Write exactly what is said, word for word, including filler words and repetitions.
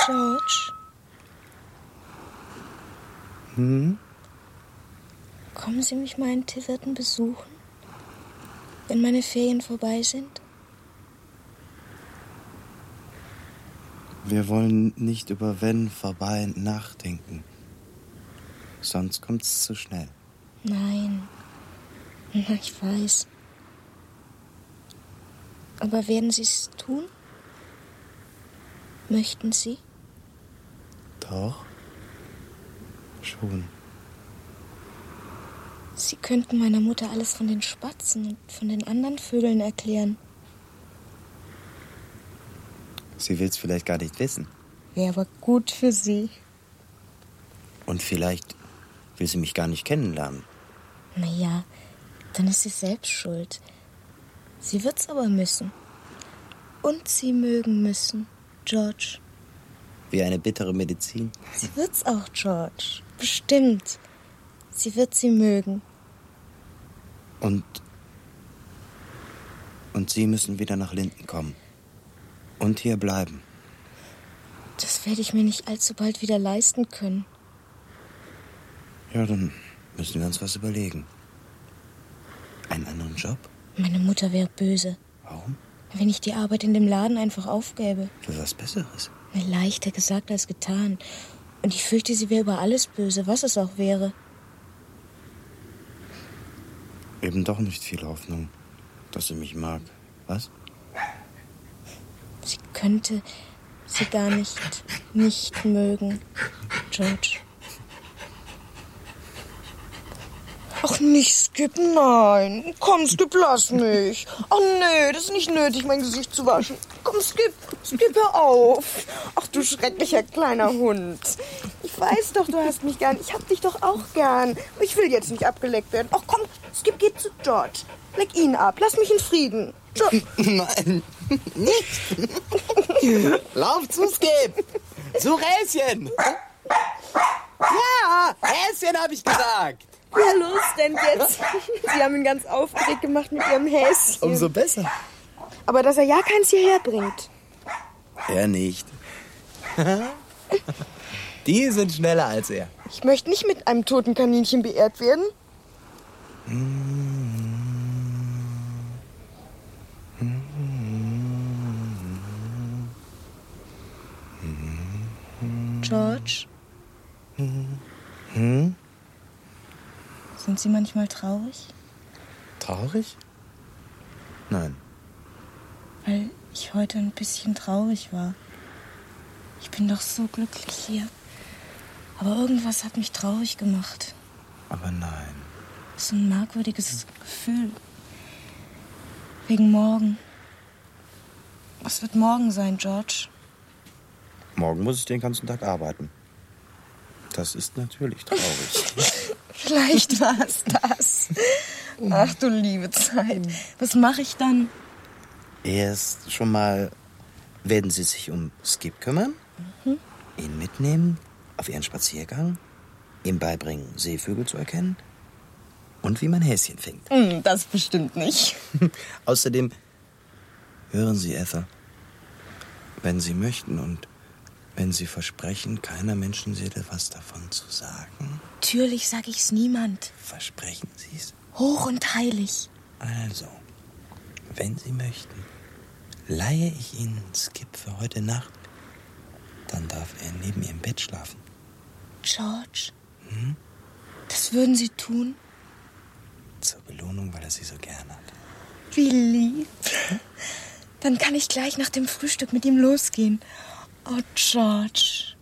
George? Hm? Kommen Sie mich mal in Tiverton besuchen, wenn meine Ferien vorbei sind? Wir wollen nicht über wenn vorbei nachdenken. Sonst kommt's zu schnell. Nein. Ich weiß. Aber werden Sie es tun? Möchten Sie? Doch. Schon. Sie könnten meiner Mutter alles von den Spatzen und von den anderen Vögeln erklären. Sie will's vielleicht gar nicht wissen. Wäre aber gut für Sie. Und vielleicht will sie mich gar nicht kennenlernen. Na ja, dann ist sie selbst schuld. Sie wird's aber müssen. Und Sie mögen müssen, George. Wie eine bittere Medizin. Sie wird's auch, George. Bestimmt. Sie wird Sie mögen. Und... Und Sie müssen wieder nach Linden kommen. Und hier bleiben. Das werde ich mir nicht allzu bald wieder leisten können. Ja, dann müssen wir uns was überlegen. Einen anderen Job? Meine Mutter wäre böse. Warum? Wenn ich die Arbeit in dem Laden einfach aufgäbe. Für was Besseres. Leichter gesagt als getan. Und ich fürchte, sie wäre über alles böse, was es auch wäre. Eben doch nicht viel Hoffnung, dass sie mich mag. Was? Sie könnte sie gar nicht, nicht mögen, George. Ach, nicht Skip, nein. Komm, Skip, lass mich. Ach nee, das ist nicht nötig, mein Gesicht zu waschen. Komm, Skip, Skip, hör auf. Ach, du schrecklicher kleiner Hund. Ich weiß doch, du hast mich gern. Ich hab dich doch auch gern. Aber ich will jetzt nicht abgeleckt werden. Ach komm, Skip, geh zu George. Leck ihn ab, lass mich in Frieden. George. Nein, nicht. Lauf zu Skip. Zu Häschen. Ja, Häschen, hab ich gesagt. Ja, los, rennt jetzt. Sie haben ihn ganz aufgeregt gemacht mit ihrem Häschen. Umso besser. Aber dass er ja keins hierher bringt. Er nicht. Die sind schneller als er. Ich möchte nicht mit einem toten Kaninchen beehrt werden. George? Hm? Sind Sie manchmal traurig? Traurig? Nein. Weil ich heute ein bisschen traurig war. Ich bin doch so glücklich hier. Aber irgendwas hat mich traurig gemacht. Aber nein. So ein merkwürdiges Gefühl. Wegen morgen. Was wird morgen sein, George? Morgen muss ich den ganzen Tag arbeiten. Das ist natürlich traurig. Vielleicht war es das. Ach du liebe Zeit. Was mache ich dann? Erst schon mal werden Sie sich um Skip kümmern, mhm. ihn mitnehmen auf Ihren Spaziergang, ihm beibringen, Seevögel zu erkennen und wie man Häschen fängt. Das bestimmt nicht. Außerdem, hören Sie, Ethel, wenn Sie möchten und wenn Sie versprechen, keiner Menschenseele was davon zu sagen. Natürlich sage ich's niemand. Versprechen Sie's? Hoch und heilig. Also, wenn Sie möchten, leihe ich Ihnen Skip für heute Nacht. Dann darf er neben Ihrem Bett schlafen. George? Hm? Das würden Sie tun? Zur Belohnung, weil er Sie so gern hat. Wie lieb. Dann kann ich gleich nach dem Frühstück mit ihm losgehen. Oh, George.